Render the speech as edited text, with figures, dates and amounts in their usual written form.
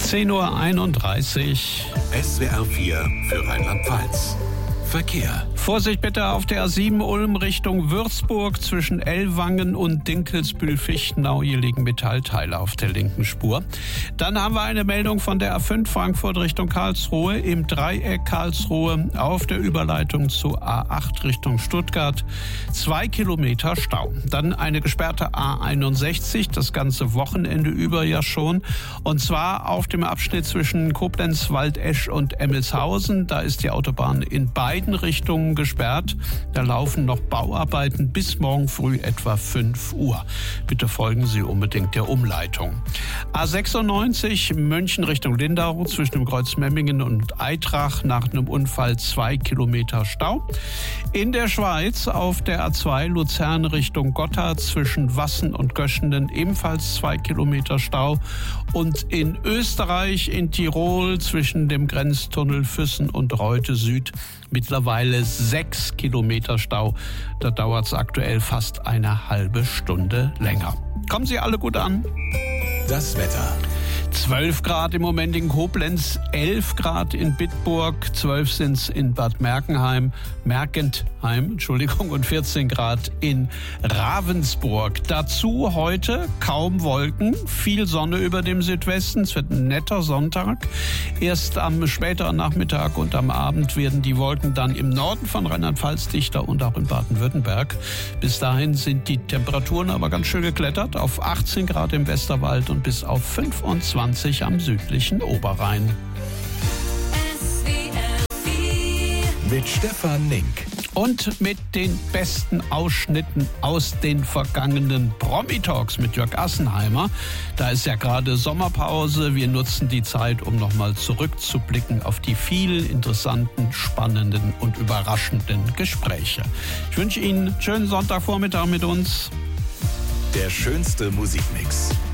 10:31 Uhr. SWR 4 für Rheinland-Pfalz. Verkehr. Vorsicht bitte auf der A7 Ulm Richtung Würzburg zwischen Ellwangen und Dinkelsbühl-Fichtenau. Hier liegen Metallteile auf der linken Spur. Dann haben wir eine Meldung von der A5 Frankfurt Richtung Karlsruhe im Dreieck Karlsruhe auf der Überleitung zur A8 Richtung Stuttgart. 2 Kilometer Stau. Dann eine gesperrte A61, das ganze Wochenende über ja schon. Und zwar auf dem Abschnitt zwischen Koblenz, Waldesch und Emmelshausen. Da ist die Autobahn in beiden Richtungen gesperrt. Da laufen noch Bauarbeiten bis morgen früh etwa 5 Uhr. Bitte folgen Sie unbedingt der Umleitung. A96 München Richtung Lindau zwischen dem Kreuz Memmingen und Eitrach nach einem Unfall 2 Kilometer Stau. In der Schweiz auf der A2 Luzern Richtung Gotthard zwischen Wassen und Göschenden ebenfalls 2 Kilometer Stau. Und in Österreich in Tirol zwischen dem Grenztunnel Füssen und Reute Süd mittlerweile 6 Kilometer Stau. Da dauert es aktuell fast eine halbe Stunde länger. Kommen Sie alle gut an. Das Wetter. 12 Grad im Moment in Koblenz, 11 Grad in Bitburg, 12 sind es in Bad Mergentheim, und 14 Grad in Ravensburg. Dazu heute kaum Wolken, viel Sonne über dem Südwesten. Es wird ein netter Sonntag. Erst am späteren Nachmittag und am Abend werden die Wolken dann im Norden von Rheinland-Pfalz dichter und auch in Baden-Württemberg. Bis dahin sind die Temperaturen aber ganz schön geklettert, auf 18 Grad im Westerwald und bis auf 25 am südlichen Oberrhein. Mit Stefan Link. Und mit den besten Ausschnitten aus den vergangenen Promi-Talks mit Jörg Assenheimer. Da ist ja gerade Sommerpause. Wir nutzen die Zeit, um nochmal zurückzublicken auf die vielen interessanten, spannenden und überraschenden Gespräche. Ich wünsche Ihnen einen schönen Sonntagvormittag mit uns. Der schönste Musikmix.